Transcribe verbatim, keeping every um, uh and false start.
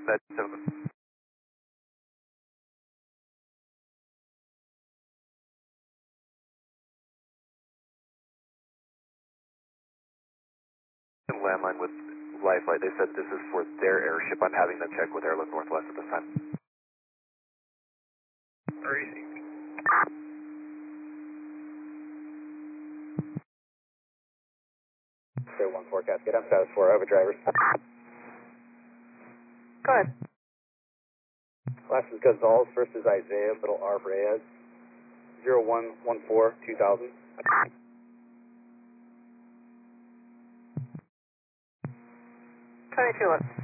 That's seven. Landline with Lifelight. They said this is for their airship. I'm having them check with Airlift Northwest at this time. Very easy. Zero one forecast. Get up status four. Over drivers. Go ahead. Last is Gonzalez. First is Isaiah. Middle R for Reyes. Zero one one four two thousand. twenty-two left.